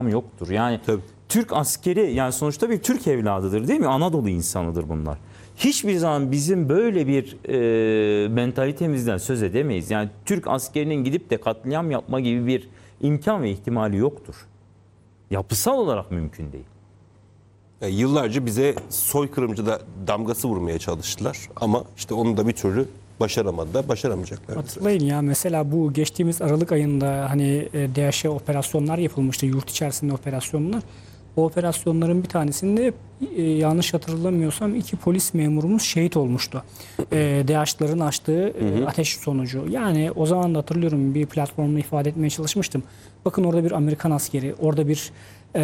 yoktur. Yani Tabii. Türk askeri yani sonuçta bir Türk evladıdır değil mi? Anadolu insanıdır bunlar. Hiçbir zaman bizim böyle bir mentalitemizden söz edemeyiz. Yani Türk askerinin gidip de katliam yapma gibi bir imkan ve ihtimali yoktur. Yapısal olarak mümkün değil. Yıllarca bize soykırımcı da damgası vurmaya çalıştılar ama işte onu da bir türlü başaramadılar, başaramayacaklar. Hatırlayın ya, mesela bu geçtiğimiz Aralık ayında hani DAEŞ'e operasyonlar yapılmıştı, yurt içerisinde operasyonlar. O operasyonların bir tanesinde yanlış hatırlamıyorsam 2 polis memurumuz şehit olmuştu. DAEŞ'ların açtığı ateş sonucu. Yani o zaman da hatırlıyorum, bir platformda ifade etmeye çalışmıştım. Bakın orada bir Amerikan askeri, orada bir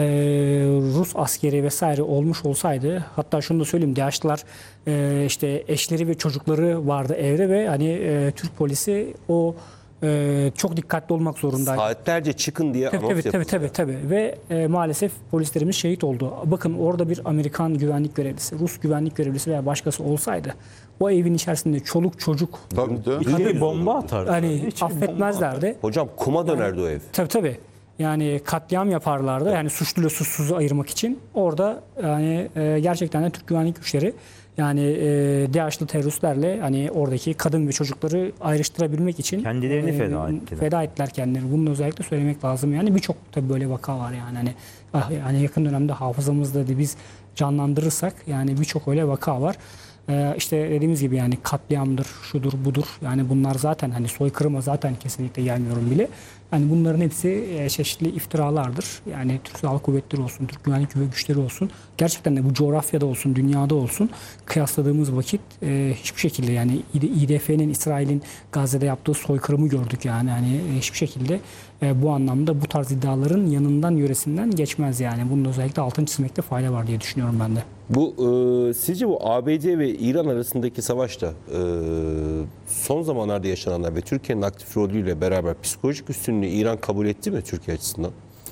Rus askeri vesaire olmuş olsaydı, hatta şunu da söyleyeyim, DAEŞ'lılar işte eşleri ve çocukları vardı evde ve hani Türk polisi o çok dikkatli olmak zorundaydı. Saatlerce çıkın diye anons yapıldı. Tabii. Ve maalesef polislerimiz şehit oldu. Bakın orada bir Amerikan güvenlik görevlisi, Rus güvenlik görevlisi veya başkası olsaydı o evin içerisinde çoluk çocuk Bir bomba atar. hani affetmezlerdi. Hocam kuma dönerdi o ev. Tabii. Yani katliam yaparlardı. Yani suçluyla suçsuzu ayırmak için. Orada yani gerçekten de Türk güvenlik güçleri yani DAEŞ'lı teröristlerle hani oradaki kadın ve çocukları ayrıştırabilmek için Kendilerini feda ettiler. Feda ettiler kendilerini. Bunu özellikle söylemek lazım. Yani birçok tabii böyle vaka var yani. Hani yakın dönemde hafızamızda da biz canlandırırsak yani birçok öyle vaka var. İşte dediğimiz gibi yani katliamdır, şudur, budur. Yani bunlar zaten hani soykırıma zaten kesinlikle gelmiyorum bile. Yani bunların hepsi çeşitli iftiralardır. Yani Türk Silahlı Kuvvetleri olsun, Türk Güvenlik Güçleri olsun. Gerçekten de bu coğrafyada olsun, dünyada olsun kıyasladığımız vakit hiçbir şekilde yani İDF'nin, İsrail'in Gazze'de yaptığı soykırımı gördük yani. Hani hiçbir şekilde bu anlamda bu tarz iddiaların yanından, yöresinden geçmez yani. Bunun özellikle altını çizmekte fayda var diye düşünüyorum ben de. Bu sizce bu ABD ve İran arasındaki savaşta son zamanlarda yaşananlar ve Türkiye'nin aktif rolüyle beraber psikolojik üstünlüğü İran kabul etti mi Türkiye açısından?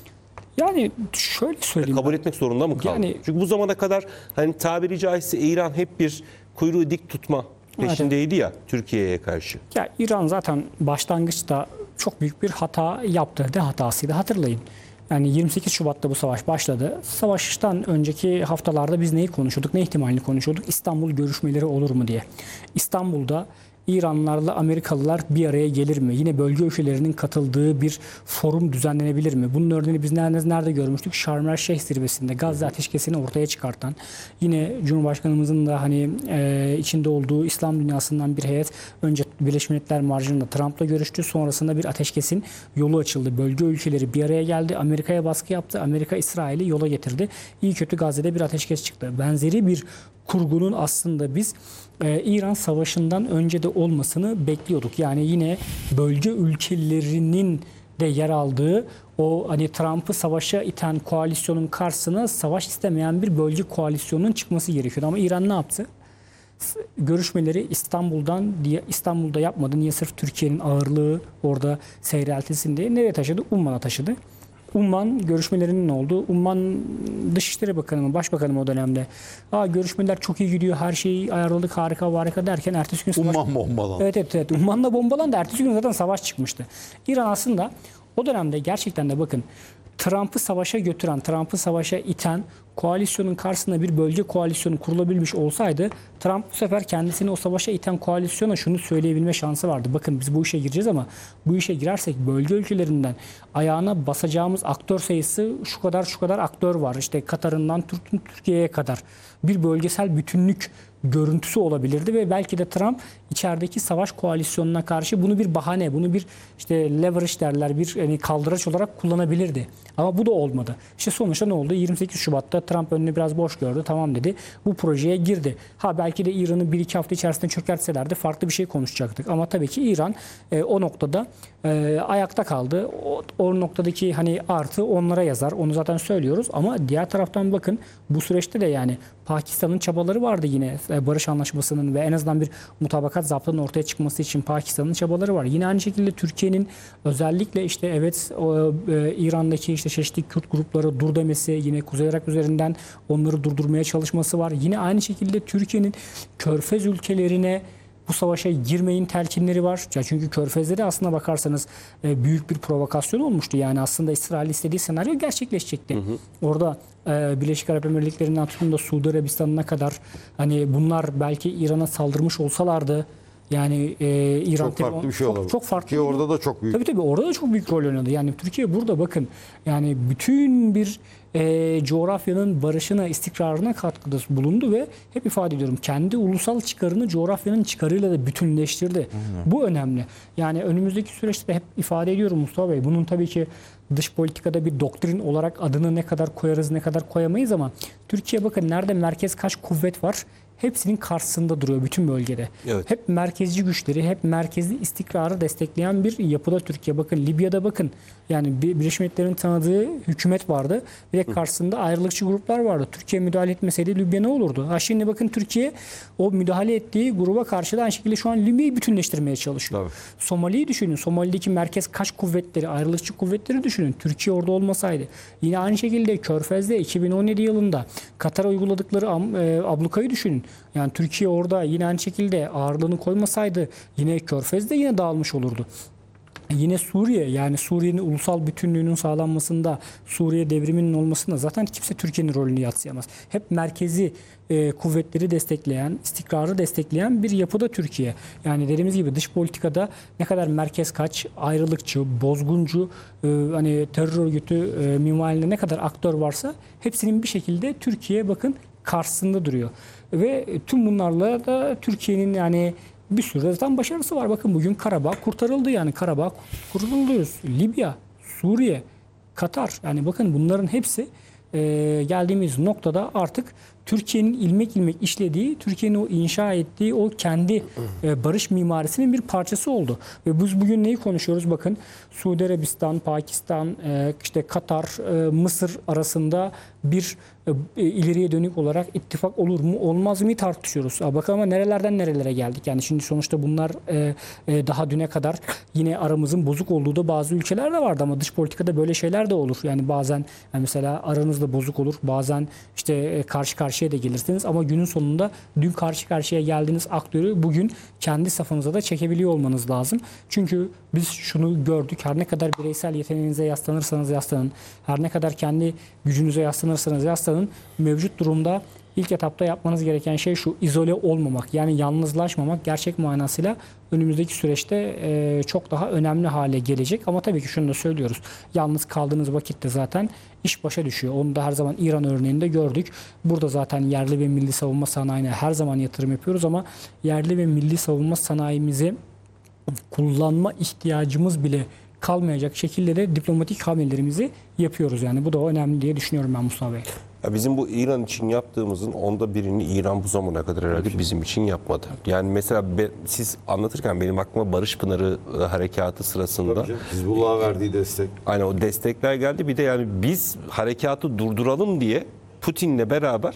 Yani şöyle söyleyeyim. Kabul etmek zorunda mı kaldı? Yani, çünkü bu zamana kadar hani tabiri caizse İran hep bir kuyruğu dik tutma peşindeydi ya Türkiye'ye karşı. Ya İran zaten başlangıçta çok büyük bir hata yaptı. Ne hatasıydı hatırlayın. Yani 28 Şubat'ta bu savaş başladı. Savaştan önceki haftalarda biz neyi konuşuyorduk, ne ihtimalini konuşuyorduk? İstanbul görüşmeleri olur mu diye. İstanbul'da İranlılarla Amerikalılar bir araya gelir mi? Yine bölge ülkelerinin katıldığı bir forum düzenlenebilir mi? Bunun örneğini biz nerede görmüştük? Şarm El Şeyh zirvesinde Gazze ateşkesini ortaya çıkartan, yine Cumhurbaşkanımızın da hani içinde olduğu İslam dünyasından bir heyet önce Birleşmiş Milletler marjında Trump'la görüştü. Sonrasında bir ateşkesin yolu açıldı. Bölge ülkeleri bir araya geldi. Amerika'ya baskı yaptı. Amerika İsrail'i yola getirdi. İyi kötü Gazze'de bir ateşkes çıktı. Benzeri bir kurgunun aslında biz İran Savaşı'ndan önce de olmasını bekliyorduk. Yani yine bölge ülkelerinin de yer aldığı o hani Trump'ı savaşa iten koalisyonun karşısına savaş istemeyen bir bölge koalisyonunun çıkması gerekiyordu. Ama İran ne yaptı? Görüşmeleri İstanbul'da yapmadı. Niye? Sırf Türkiye'nin ağırlığı orada seyreltilsin diye. Nereye taşıdı? Umman'a taşıdı. Umman görüşmelerinin ne oldu? Umman Dışişleri Bakanı mı, Başbakanı mı o dönemde? Görüşmeler çok iyi gidiyor, her şeyi ayarladık, harika derken ertesi gün savaş... Umman bombalandı. Evet. Umman'la bombalandı. Ertesi gün zaten savaş çıkmıştı. İran aslında o dönemde gerçekten de bakın Trump'ı savaşa götüren, Trump'ı savaşa iten koalisyonun karşısında bir bölge koalisyonu kurulabilmiş olsaydı Trump bu sefer kendisini o savaşa iten koalisyona şunu söyleyebilme şansı vardı. Bakın biz bu işe gireceğiz ama bu işe girersek bölge ülkelerinden ayağına basacağımız aktör sayısı şu kadar aktör var. İşte Katar'ından Türkiye'ye kadar bir bölgesel bütünlük görüntüsü olabilirdi ve belki de Trump içerideki savaş koalisyonuna karşı bunu bir bahane, bunu bir işte leverage derler, bir yani kaldıraç olarak kullanabilirdi. Ama bu da olmadı. İşte sonuçta ne oldu? 28 Şubat'ta Trump önünü biraz boş gördü. Tamam dedi. Bu projeye girdi. Belki de İran'ı 1-2 hafta içerisinde çökertselerdi farklı bir şey konuşacaktık. Ama tabii ki İran o noktada ayakta kaldı. O noktadaki hani artı onlara yazar. Onu zaten söylüyoruz. Ama diğer taraftan bakın bu süreçte de yani Pakistan'ın çabaları vardı yine barış anlaşmasının ve en azından bir mutabakat zaptının ortaya çıkması için Pakistan'ın çabaları var. Yine aynı şekilde Türkiye'nin özellikle işte İran'daki işte çeşitli Kürt grupları dur demesi, yine Kuzey Irak üzerinden onları durdurmaya çalışması var. Yine aynı şekilde Türkiye'nin Körfez ülkelerine bu savaşa girmeyin telkinleri var. Ya çünkü Körfez'de de aslına bakarsanız büyük bir provokasyon olmuştu. Yani aslında İsrail istediği senaryo gerçekleşecekti. Orada Birleşik Arap Emirlikleri'nden tutun da Suudi Arabistan'ına kadar hani bunlar belki İran'a saldırmış olsalardı, yani İran Çok farklı bir şey olabilir. çok farklı. Ki orada da çok büyük. Tabii orada da çok büyük rol oynadı. Yani Türkiye burada bakın yani bütün bir coğrafyanın barışına, istikrarına katkıda bulundu ve hep ifade ediyorum kendi ulusal çıkarını coğrafyanın çıkarıyla da bütünleştirdi. Bu önemli. Yani önümüzdeki süreçte hep ifade ediyorum Mustafa Bey. Bunun tabii ki dış politikada bir doktrin olarak adını ne kadar koyarız ne kadar koyamayız ama Türkiye bakın nerede merkez kaç kuvvet var hepsinin karşısında duruyor bütün bölgede. Evet. Hep merkezci güçleri, hep merkezli istikrarı destekleyen bir yapıda Türkiye. Bakın Libya'da bakın yani Birleşmiş Milletler'in tanıdığı hükümet vardı. Bir de karşısında ayrılıkçı gruplar vardı. Türkiye müdahale etmeseydi Libya ne olurdu? Ha şimdi bakın Türkiye o müdahale ettiği gruba karşı da aynı şekilde şu an Libya'yı bütünleştirmeye çalışıyor. Tabii. Somali'yi düşünün. Somali'deki merkez kaç kuvvetleri, ayrılıkçı kuvvetleri düşünün. Türkiye orada olmasaydı. Yine aynı şekilde Körfez'de 2017 yılında Katar'a uyguladıkları ablukayı düşünün. Yani Türkiye orada yine aynı şekilde ağırlığını koymasaydı yine Körfez'de yine dağılmış olurdu. Yine Suriye, yani Suriye'nin ulusal bütünlüğünün sağlanmasında, Suriye devriminin olmasında zaten kimse Türkiye'nin rolünü yadsıyamaz. Hep merkezi kuvvetleri destekleyen, istikrarı destekleyen bir yapıda Türkiye. Yani dediğimiz gibi dış politikada ne kadar merkez kaç, ayrılıkçı, bozguncu, hani terör örgütü minvalinde ne kadar aktör varsa hepsinin bir şekilde Türkiye bakın karşısında duruyor. Ve tüm bunlarla da Türkiye'nin yani bir sürü zaten başarısı var. Bakın bugün Karabağ kurtarıldı, yani Karabağ kurtarılıyoruz. Libya, Suriye, Katar, yani bakın bunların hepsi geldiğimiz noktada artık Türkiye'nin ilmek ilmek işlediği, Türkiye'nin o inşa ettiği o kendi barış mimarisinin bir parçası oldu. Ve biz bugün neyi konuşuyoruz? Bakın Suudi Arabistan, Pakistan, işte Katar, Mısır arasında bir ileriye dönük olarak ittifak olur mu olmaz mı tartışıyoruz. Bakalım ama nerelerden nerelere geldik. Yani şimdi sonuçta bunlar daha düne kadar yine aramızın bozuk olduğu da bazı ülkeler de vardı ama dış politikada böyle şeyler de olur. Yani bazen yani mesela aranızda bozuk olur. Bazen işte karşı karşıya da gelirsiniz ama günün sonunda dün karşı karşıya geldiğiniz aktörü bugün kendi safınıza da çekebiliyor olmanız lazım. Çünkü biz şunu gördük. Her ne kadar bireysel yeteneğinize yaslanırsanız yaslanın. Her ne kadar kendi gücünüze yaslanırsanız yaslanın. Mevcut durumda ilk etapta yapmanız gereken şey şu: izole olmamak, yani yalnızlaşmamak gerçek manasıyla önümüzdeki süreçte çok daha önemli hale gelecek. Ama tabii ki şunu da söylüyoruz. Yalnız kaldığınız vakitte zaten iş başa düşüyor. Onu da her zaman İran örneğinde gördük. Burada zaten yerli ve milli savunma sanayine her zaman yatırım yapıyoruz ama yerli ve milli savunma sanayimizi kullanma ihtiyacımız bile kalmayacak şekilde de diplomatik hamlelerimizi yapıyoruz. Yani bu da önemli diye düşünüyorum ben Mustafa Bey. Ya bizim bu İran için yaptığımızın 1/10'ını İran bu zamana kadar herhalde bizim için yapmadı. Yani mesela siz anlatırken benim aklıma Barış Pınarı harekatı sırasında Hizbullah'a verdiği destek. aynen o destekler geldi. Bir de yani biz harekatı durduralım diye Putin'le beraber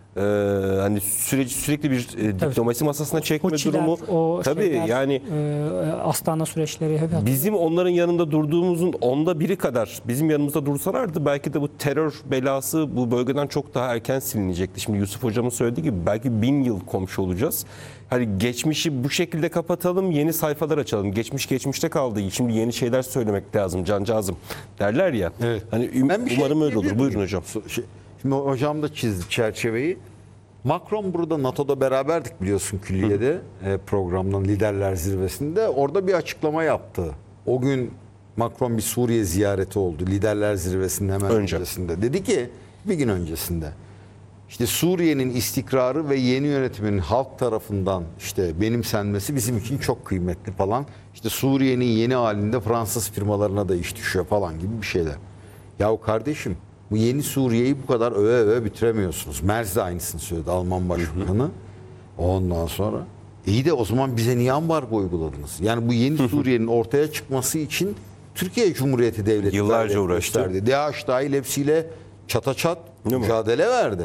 hani sürekli bir diplomasi masasına çekme Koçiler, durumu. o Tabii şeyler, yani Astana süreçleri hep bizim onların yanında durduğumuzun 1/10 kadar bizim yanımızda dursalardı belki de bu terör belası bu bölgeden çok daha erken silinecekti. Şimdi Yusuf Hocam'ın söylediği gibi belki 1000 yıl komşu olacağız. Hani geçmişi bu şekilde kapatalım, yeni sayfalar açalım. Geçmiş geçmişte kaldı. Şimdi yeni şeyler söylemek lazım cancağızım derler ya. Evet. Hani Ben bir şey umarım öyle olur. ekleyebilir Buyurun miyim? hocam. Şimdi hocam da çizdi çerçeveyi. Macron burada NATO'da beraberdik biliyorsun külliyede programdan liderler zirvesinde. Orada bir açıklama yaptı. O gün Macron bir Suriye ziyareti oldu. Liderler zirvesinin hemen öncesinde. Dedi ki bir gün öncesinde işte Suriye'nin istikrarı ve yeni yönetiminin halk tarafından işte benimsenmesi bizim için çok kıymetli falan. İşte Suriye'nin yeni halinde Fransız firmalarına da iş düşüyor falan gibi bir şeyler. Yahu kardeşim, bu yeni Suriye'yi bu kadar öve öve bitiremiyorsunuz. Merz de aynısını söyledi, Alman Başbakanı. Ondan sonra iyi de o zaman bize niye ambargo uyguladınız? Yani bu yeni Suriye'nin ortaya çıkması için Türkiye Cumhuriyeti Devleti yıllarca uğraştı. DAEŞ dahil hepsiyle çataçat mücadele verdi.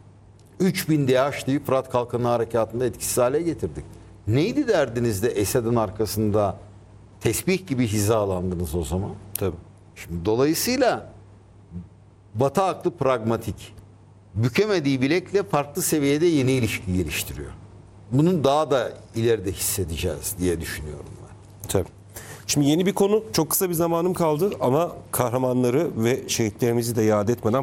3000 DAEŞ'liyi Fırat Kalkanı Harekatı'nda etkisiz hale getirdik. Neydi derdiniz de Esad'ın arkasında tesbih gibi hizalandınız o zaman? Tabii. Şimdi dolayısıyla Batı aklı pragmatik. Bükemediği bilekle farklı seviyede yeni ilişki geliştiriyor. Bunun daha da ileride hissedeceğiz diye düşünüyorum ben. Tabii. Şimdi yeni bir konu. Çok kısa bir zamanım kaldı ama kahramanları ve şehitlerimizi de yad etmeden